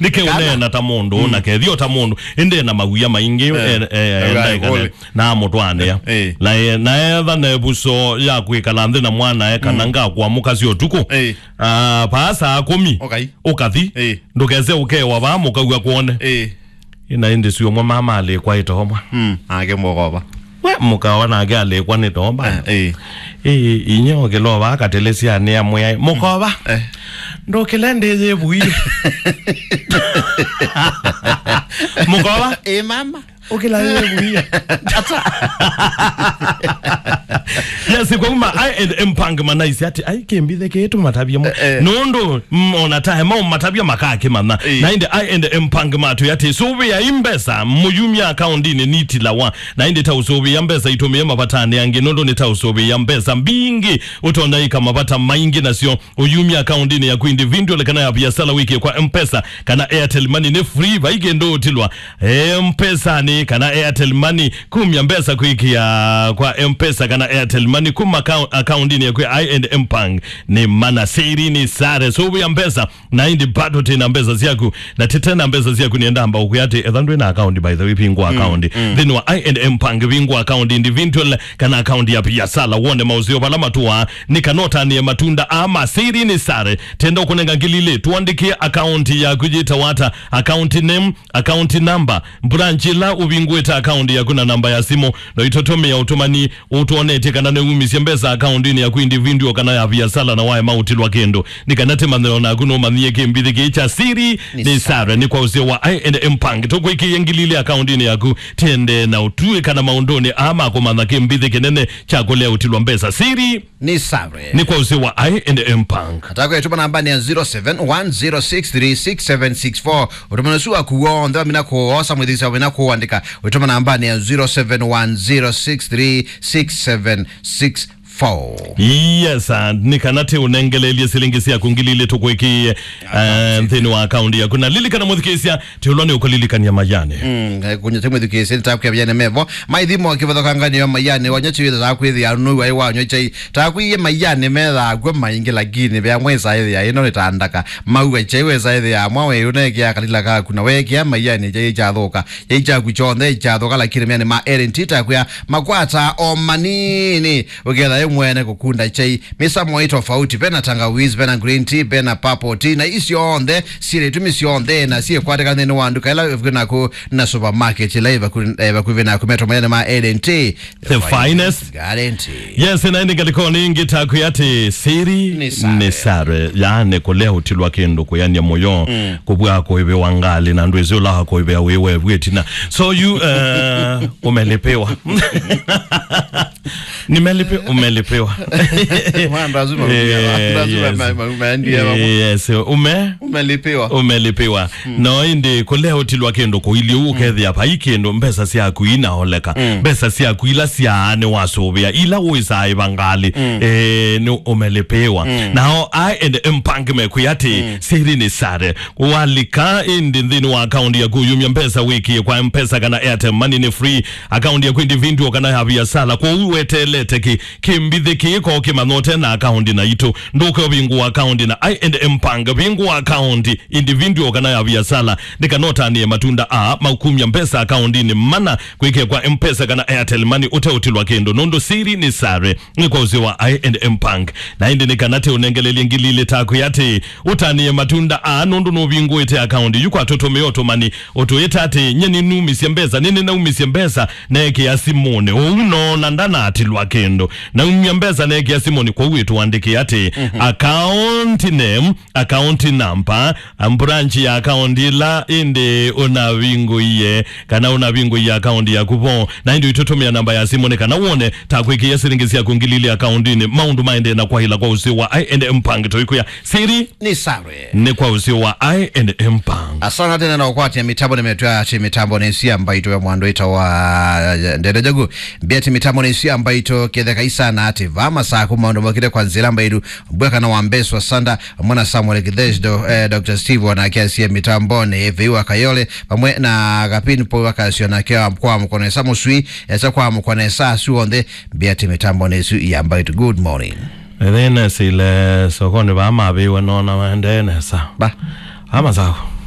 nike unena ta mundu na kethio ta mundu inde na maguya maingi na mutwane ya na etha ne buso ya kwikala nthi na mwana kana nga kwa mukazi otuku pasa 10 ukathi ndukeze ukewa ba mukagwa kuone ina indi sio mwa mama ale kwa itomwa age mogoba we mukawa na age ale kwa nitomba inyo geloba akatelesia ne amwe mukoba ndokilende zebuyi mukoba mama ukila zebuyi yes kwa I mpang manaisi ati ai kembithe ketu matabia nondo ona tahe ma matabia makake mana na inde I mpang matu yati sobe ya imbesa muyumya account ni nitila wa na inde ta usobe ya mbesa itomeye mapatane yange nondo ni ta usobe ya mbesa mbingi utona ika mapata maingi na sio uyumya account ni ya ku individual kana ya biashara wiki kwa M-Pesa kana Airtel Money ni free baige ndo tilwa M-Pesa ni kana Airtel Money kumya mbesa kuiki ya kwa M-Pesa kana Airtel Money kuma account ni ya kwa I mpang ni mana siri ni sare so ya mbesa na indi bado tena mbesa ziaku na tena mbesa ziaku ni enda ambao kuyate ethandwe na account by the way pingwa account then wa I mpang pingwa account individual kana account ya biashara wone mauzio balama tuwa ni kanota ni matunda ama siri ni sare tenda kunenga ngilile tuandikie account ya kujita wata account name account number branch la ubingweta account ya kuna namba ya simu no itotome ya utumani utuonete kana ne umisi mbesa account ni ya ku individual kana ya biashara na wae mautilwa kendo nikanate maneno na kuno manie kembithe kicha siri ni sare ni kwa uzio wa I mpang toko iki yengilile account ni ya ku tende na utue kana maundoni ama kumana kembithe kenene chako leo utilwa mbesa siri ni sare ni kwa uzio wa I mpang atako yetu namba ni 0710636764 utumana suwa kuonda mina kuosa mwithisa wina kuandika utumana namba ni 0710636764 yes nikanate unengelelie silingisia kungilile tukweki nthini wa account ya kuna lilikana muthikisia tiulone ukolilikania mayane kunya temu thikisia takwya byane mevo maithimo kivithokangani ya mayane wanyachiwitha takwithia anu wai wanyo chai takwiye mayane metha gwa maingi lakini bya mwesa ithia ino nitandaka mauwe chewe ithia mwawe unekia kalila ka kuna wekia mayane chai chathuka cha kuchonde chathuka lakini myane ma LNT takwya makwata o manini uketha mwene kukunda chai misa mwa tofauti pena tangawizi pena green tea pena purple tea na isi onde sire tumisi onde na siye kwateka nene wanduka ila vina ku na supermarket ila eva kuvina kumeto mwene ma LNT the finest guarantee yes na indi galikoni ingi taku yate siri ni sare yaane kolea utilwa kendo kuyanya moyo kubwa koibe wangali na ndwezi ulaha koibe ya wewe wetina so you umelipewa umelipewa yes umelipewa no indi kolea utilwa kendo ko ili ukethi apa ikendo mbesa sia kuina holeka mbesa sia kuila sia ne wasobia ila uisa ibangali no umelipewa now I mpang me kuyati siri ni sare walika indi ndini wa account ya kuyumya mbesa wiki kwa mpesa kana Airtel Money ni free account ya individual kana habia sala kwa uwetelete kimbithe kiko kimanote na account na ito ndoka bingu account na I mpang bingu account individual kana ya biashara nikanota ni matunda makumya mpesa account ni mana kwike kwa mpesa kana Airtel Money utautilwa kendo nondo siri ni sare ni kwa uziwa I mpang na indi nikanate unengelele ngilile taku yate utani matunda nondo no bingu ite account yuko atotomeo otomani otoyeta ate nyeni numisi mbesa nini na umisi mbesa na eke ya simone uno nandana atilwa kendo na umyambeza na eke ya simone kwa uwe tuandike yate account name account number branch ya account la inde una wingu iye kana una wingu ya account ya kupo na indi itotomea namba ya simone kana uone takweke ya siringisi ya kungilili account ni maundu maende na kwa hila kwa usiwa I mpang toiku ya siri ni sare ni kwa usiwa I mpang asana tena na ukwati ya mitambo ni metuwa ati mitambo ni isi ambaito ya mwando ita wa ndede jagu biati mitambo ni isi ambaito kede kaisa na ati vama saa kumaundo mwakide kwa nzila ambaidu mbweka na wambesu wa sanda mwana Samuel Kideshdo Dr. Steve wana kiasi ya mitambo ni viwa kayole pamwe na kapini po waka sio na kia mkwa mkone samu sui ya kwa mkone saa suonde biati mitambo ni isi ambaito good morning Then sile sokoni ba mabiwe nona wende nesa ba ama sao